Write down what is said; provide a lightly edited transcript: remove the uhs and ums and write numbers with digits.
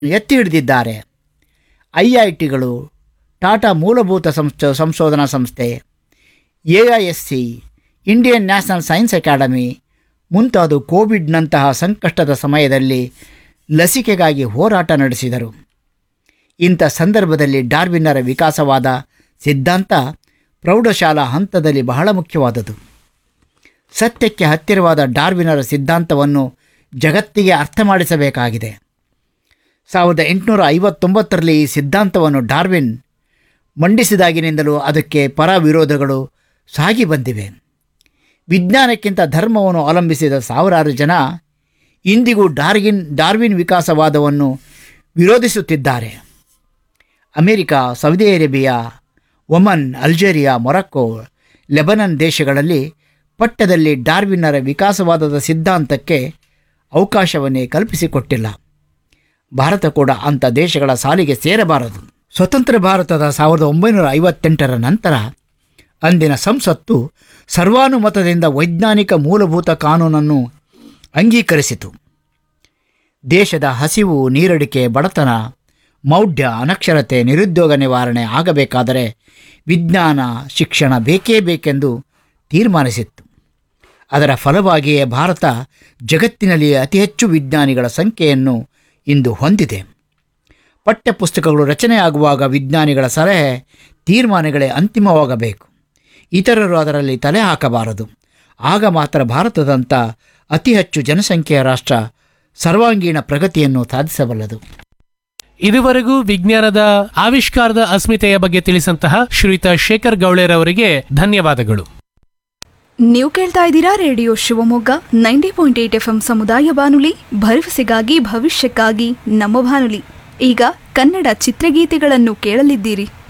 ಎತ್ತಿ ಹಿಡಿದಿದ್ದಾರೆ. IITಗಳು, ಟಾಟಾ ಮೂಲಭೂತ ಸಂಶೋಧನಾ ಸಂಸ್ಥೆ, AISC, Indian national science academy ಮುಂತಾದ ಕೋವಿಡ್ನಂತಹ ಸಂಕಷ್ಟದ ಸಮಯದಲ್ಲಿ ಲಸಿಕೆಗಾಗಿ ಹೋರಾಟ ನಡೆಸಿದರು. ಇಂಥ ಸಂದರ್ಭದಲ್ಲಿ ಡಾರ್ವಿನ್ನರ ವಿಕಾಸವಾದ ಸಿದ್ಧಾಂತ ಪ್ರೌಢಶಾಲಾ ಹಂತದಲ್ಲಿ ಬಹಳ ಮುಖ್ಯವಾದುದು. ಸತ್ಯಕ್ಕೆ ಹತ್ತಿರವಾದ ಡಾರ್ವಿನರ ಸಿದ್ಧಾಂತವನ್ನು ಜಗತ್ತಿಗೆ ಅರ್ಥ ಮಾಡಿಸಬೇಕಾಗಿದೆ. 1859ರಲ್ಲಿ ಈ ಸಿದ್ಧಾಂತವನ್ನು ಡಾರ್ವಿನ್ ಮಂಡಿಸಿದಾಗಿನಿಂದಲೂ ಅದಕ್ಕೆ ಪರ ವಿರೋಧಗಳು ಸಾಗಿ ಬಂದಿವೆ. ವಿಜ್ಞಾನಕ್ಕಿಂತ ಧರ್ಮವನ್ನು ಅವಲಂಬಿಸಿದ ಸಾವಿರಾರು ಜನ ಇಂದಿಗೂ Darwin ವಿಕಾಸವಾದವನ್ನು ವಿರೋಧಿಸುತ್ತಿದ್ದಾರೆ. America, Saudi Arabia, Oman, Algeria, ಮೊರಕ್ಕೋ, ಲೆಬನನ್ ದೇಶಗಳಲ್ಲಿ ಪಠ್ಯದಲ್ಲಿ ಡಾರ್ವಿನ್ನರ ವಿಕಾಸವಾದದ ಸಿದ್ಧಾಂತಕ್ಕೆ ಅವಕಾಶವನ್ನೇ ಕಲ್ಪಿಸಿಕೊಟ್ಟಿಲ್ಲ. ಭಾರತ ಕೂಡ ಅಂಥ ದೇಶಗಳ ಸಾಲಿಗೆ ಸೇರಬಾರದು. ಸ್ವತಂತ್ರ ಭಾರತದ 1958ರ ನಂತರ ಅಂದಿನ ಸಂಸತ್ತು ಸರ್ವಾನುಮತದಿಂದ ವೈಜ್ಞಾನಿಕ ಮೂಲಭೂತ ಕಾನೂನನ್ನು ಅಂಗೀಕರಿಸಿತು. ದೇಶದ ಹಸಿವು, ನೀರಡಿಕೆ, ಬಡತನ, ಮೌಢ್ಯ, ಅನಕ್ಷರತೆ, ನಿರುದ್ಯೋಗ ನಿವಾರಣೆ ಆಗಬೇಕಾದರೆ ವಿಜ್ಞಾನ ಶಿಕ್ಷಣ ಬೇಕೇ ಬೇಕೆಂದು ತೀರ್ಮಾನಿಸಿತ್ತು. ಅದರ ಫಲವಾಗಿಯೇ ಭಾರತ ಜಗತ್ತಿನಲ್ಲಿ ಅತಿ ಹೆಚ್ಚು ವಿಜ್ಞಾನಿಗಳ ಸಂಖ್ಯೆಯನ್ನು ಇಂದು ಹೊಂದಿದೆ. ಪಠ್ಯಪುಸ್ತಕಗಳು ರಚನೆಯಾಗುವಾಗ ವಿಜ್ಞಾನಿಗಳ ಸಲಹೆ ತೀರ್ಮಾನಗಳೇ ಅಂತಿಮವಾಗಬೇಕು. ಇತರರು ಅದರಲ್ಲಿ ತಲೆ ಹಾಕಬಾರದು. ಆಗ ಮಾತ್ರ ಭಾರತದಂಥ ಅತಿ ಹೆಚ್ಚು ಜನಸಂಖ್ಯೆಯ ರಾಷ್ಟ್ರ ಸರ್ವಾಂಗೀಣ ಪ್ರಗತಿಯನ್ನು ಸಾಧಿಸಬಲ್ಲದು. ಇದುವರೆಗೂ ವಿಜ್ಞಾನದ ಆವಿಷ್ಕಾರದ ಅಸ್ಮಿತೆಯ ಬಗ್ಗೆ ತಿಳಿಸಂತಹ ಶ್ರೀಯುತ ಶೇಖರ್ ಗೌಳೇರವರಿಗೆ ಧನ್ಯವಾದಗಳು. ನೀವು ಕೇಳ್ತಾ ಇದ್ದೀರಾ ರೇಡಿಯೋ ಶಿವಮೊಗ್ಗ 90.8 FM ಸಮುದಾಯ ಬಾನುಲಿ, ಭರವಸೆಗಾಗಿ ಭವಿಷ್ಯಕ್ಕಾಗಿ ನಮ್ಮ ಬಾನುಲಿ. ಈಗ ಕನ್ನಡ ಚಿತ್ರಗೀತೆಗಳನ್ನು ಕೇಳಲಿದ್ದೀರಿ.